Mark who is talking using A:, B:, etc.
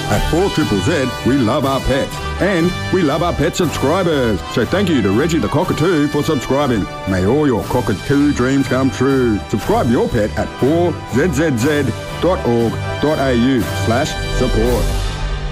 A: At 4ZZZ, we love our pets. And we love our pet subscribers. So thank you to Reggie the Cockatoo for subscribing. May all your cockatoo dreams come true. Subscribe your pet at 4ZZZ.org.au/support.